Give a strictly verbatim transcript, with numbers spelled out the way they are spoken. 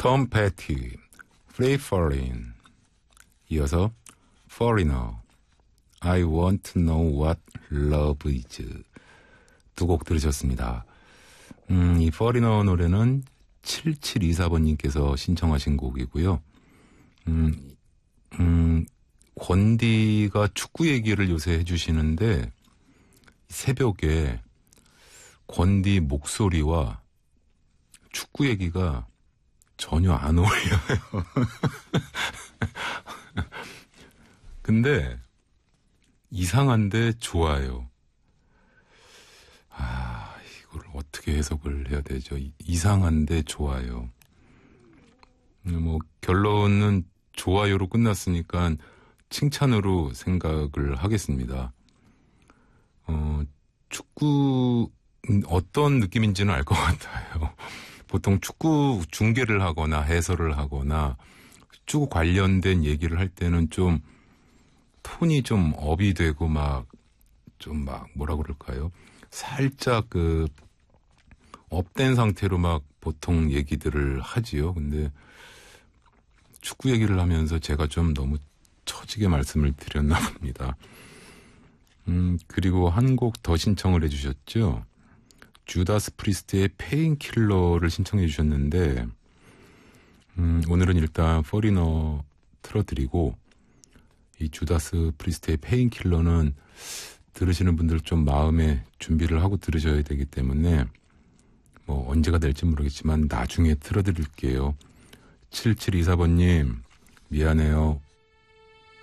톰 패티, Free Fallin', 이어서 Foreigner, I Want to Know What Love Is, 두 곡 들으셨습니다. 음, 이 Foreigner 노래는 칠칠이사 번님께서 신청하신 곡이고요. 음, 음, 권디가 축구 얘기를 요새 해주시는데 새벽에 권디 목소리와 축구 얘기가 전혀 안 어울려요. 근데 이상한데 좋아요. 아, 이걸 어떻게 해석을 해야 되죠? 이상한데 좋아요. 뭐 결론은 좋아요로 끝났으니까 칭찬으로 생각을 하겠습니다. 어, 축구 어떤 느낌인지는 알 것 같아요. 보통 축구 중계를 하거나 해설을 하거나 축구 관련된 얘기를 할 때는 좀 톤이 좀 업이 되고 막 좀 막 뭐라 그럴까요? 살짝 그 업된 상태로 막 보통 얘기들을 하지요. 근데 축구 얘기를 하면서 제가 좀 너무 처지게 말씀을 드렸나 봅니다. 음, 그리고 한 곡 더 신청을 해주셨죠. 주다스 프리스트의 페인킬러를 신청해 주셨는데, 음, 오늘은 일단 포리너 틀어드리고, 이 주다스 프리스트의 페인킬러는 들으시는 분들 좀 마음에 준비를 하고 들으셔야 되기 때문에, 뭐 언제가 될지 모르겠지만 나중에 틀어드릴게요. 칠칠이사 번님, 미안해요.